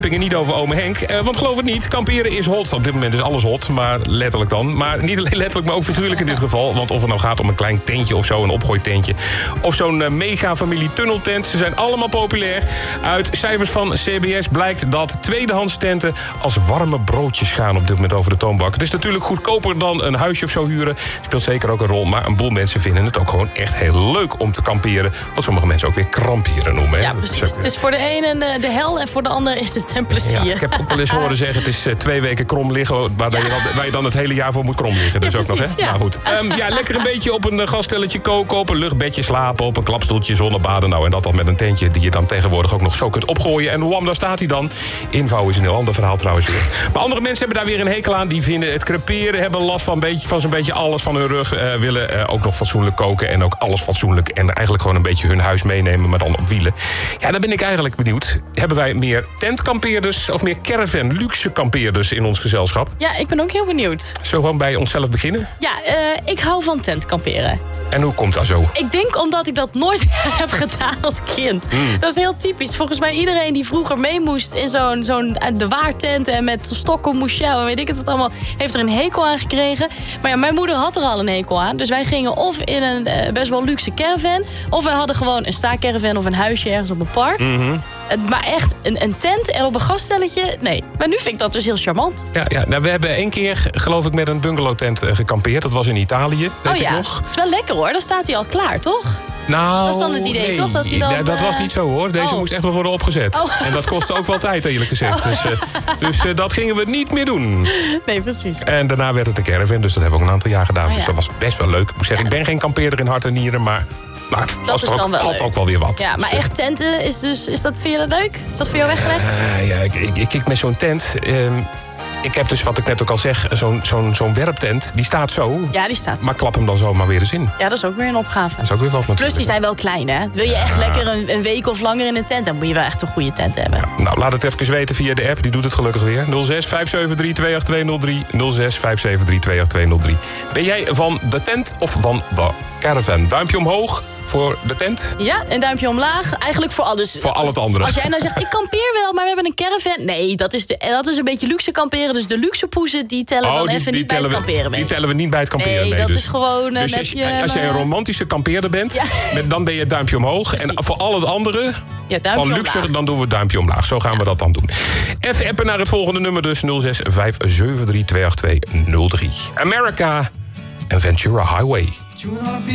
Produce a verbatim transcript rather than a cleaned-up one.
niet over ome Henk, uh, want geloof het niet, kamperen is hot. Op dit moment is alles hot, maar letterlijk dan. Maar niet alleen letterlijk, maar ook figuurlijk in dit geval. Want of het nou gaat om een klein tentje of zo, een opgooitentje, of zo'n uh, mega-familie tunneltent, ze zijn allemaal populair. Uit cijfers van C B S blijkt dat tweedehands tenten als warme broodjes gaan op dit moment over de toonbank. Het is natuurlijk goedkoper dan een huisje of zo huren. Speelt zeker ook een rol, maar een boel mensen vinden het ook gewoon echt heel leuk om te kamperen. Wat sommige mensen ook weer krampieren noemen. Hè? Ja, precies. Het is voor de ene de hel en voor de ander is het een plezier. Ja, ik heb ook wel eens horen zeggen, het is uh, twee weken krom liggen, waar, ja. je dan, waar je dan het hele jaar voor moet krom liggen. Dus ja, ook nog, hè? Ja. Nou goed. Um, ja, lekker een beetje op een uh, gasstelletje koken, op een luchtbedje slapen, op een klapstoeltje zonnebaden. Nou, en dat dan met een tentje die je dan tegenwoordig ook nog zo kunt opgooien. En wam, daar staat hij dan. Invouwen is een heel ander verhaal trouwens weer. Maar andere mensen hebben daar weer een hekel aan. Die vinden het creperen, hebben last van, beetje, van zo'n beetje alles van hun rug. Uh, willen uh, ook nog fatsoenlijk koken en ook alles fatsoenlijk. En eigenlijk gewoon een beetje hun huis meenemen, maar dan op wielen. Ja, daar ben ik eigenlijk benieuwd. Hebben wij meer tentkampeerders of meer caravan, luxe kampeerders in ons gezelschap? Ja, ik ben ook heel benieuwd. Zullen we gewoon bij onszelf beginnen? Ja, uh, ik hou van tentkamperen. En hoe komt dat zo? Ik denk omdat ik dat nooit heb gedaan als kind. Mm. Dat is heel typisch. Volgens mij iedereen die vroeger mee moest in zo'n, zo'n de waartent en met stokken moest sjouwen, weet ik het wat allemaal, heeft er een hekel aan gekregen. Maar ja, mijn moeder had er al een hekel aan. Dus wij gingen of in een uh, best wel luxe caravan, of wij hadden gewoon een staakcaravan of een huisje ergens op een park. Mm-hmm. Maar echt, een, een tent en op een gaststelletje, nee. Maar nu vind ik dat dus heel charmant. Ja, ja nou, we hebben één keer, geloof ik, met een bungalowtent uh, gekampeerd. Dat was in Italië, weet oh ja, ik nog. Dat is wel lekker hoor, dan staat hij al klaar, toch? Nou, dat is dan het idee, nee. toch? Dat, hij dan, ja, dat was niet zo, hoor. Deze oh. moest echt wel worden opgezet. Oh. En dat kostte ook wel tijd, eerlijk gezegd. Oh. Dus, uh, dus uh, dat gingen we niet meer doen. Nee, precies. En daarna werd het een caravan, dus dat hebben we ook een aantal jaar gedaan. Oh, ja. Dus dat was best wel leuk. Ik moet zeggen, ja. ik ben geen kampeerder in hart en nieren, maar... Maar dat was is er ook, dan wel had leuk. ook wel weer wat. Ja, maar dus, echt tenten, is, dus, is dat, vind je dat leuk? Is dat voor jou weggelegd? Uh, ja, ik, ik, ik kijk met zo'n tent... Um, ik heb dus, wat ik net ook al zeg, zo'n, zo'n, zo'n werptent. Die staat zo. Ja, die staat zo. Maar klap hem dan zo maar weer eens in. Ja, dat is ook weer een opgave. Dat is ook weer wat natuurlijk. Plus, die zijn wel klein, hè? Wil je echt ja. lekker een, een week of langer in een tent, dan moet je wel echt een goede tent hebben. Ja, nou, laat het even weten via de app. Die doet het gelukkig weer. nul zes vijf zeven drie twee acht twee nul drie. nul zes vijf zeven drie twee acht twee nul drie. Ben jij van de tent of van de caravan? Duimpje omhoog voor de tent? Ja, en duimpje omlaag. Eigenlijk voor alles. Voor al het andere. Als jij nou zegt, ik kampeer wel, maar we hebben een caravan. Nee, dat is, de, dat is een beetje luxe kamperen. Dus de luxe poezen, die tellen oh, dan die, even die niet bij het we, kamperen mee. Die tellen we niet bij het kamperen nee, mee. dat dus. is gewoon... Dus als, je, als jij een romantische kampeerder bent, ja. met, dan ben je duimpje omhoog. Precies. En voor al het andere, ja, van luxe, omlaag. Dan doen we duimpje omlaag. Zo gaan ja. we dat dan doen. Even appen naar het volgende nummer dus. nul zes vijf zeven drie twee acht twee nul drie. America en Ventura Highway.